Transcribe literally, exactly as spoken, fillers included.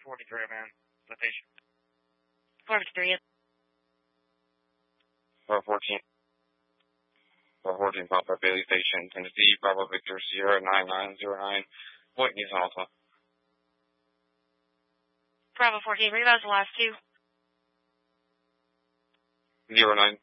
forty-three, man. Citation. forty-three. Bravo fourteen. Bravo fourteen, Papa Bailey Station, Tennessee, Bravo Victor Sierra nine nine zero nine, Point Nissan Alpha. Bravo fourteen, read those last two. Zero nine.